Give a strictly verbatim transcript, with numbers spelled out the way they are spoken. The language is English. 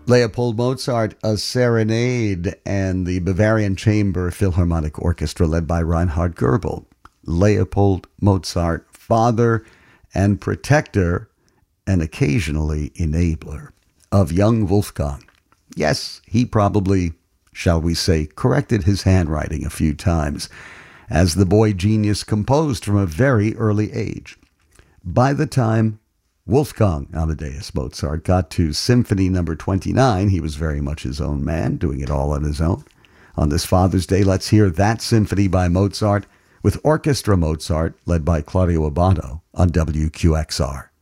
Leopold Mozart, A Serenade, and the Bavarian Chamber Philharmonic Orchestra led by Reinhard Goebel. Leopold Mozart, father and protector and occasionally enabler of young Wolfgang. Yes, he probably, shall we say, corrected his handwriting a few times as the boy genius composed from a very early age. By the time Wolfgang Amadeus Mozart got to Symphony number twenty-nine, he was very much his own man, doing it all on his own. On this Father's Day, let's hear that symphony by Mozart with Orchestra Mozart led by Claudio Abbado on W Q X R.